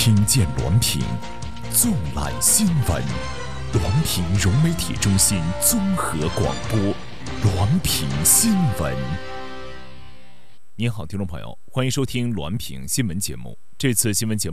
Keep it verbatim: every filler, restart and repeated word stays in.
听见滦平，纵览新闻。滦平融媒体中心综合广播，滦平新闻。您好，听众朋友，欢迎收听滦平新闻节目。这次新闻节目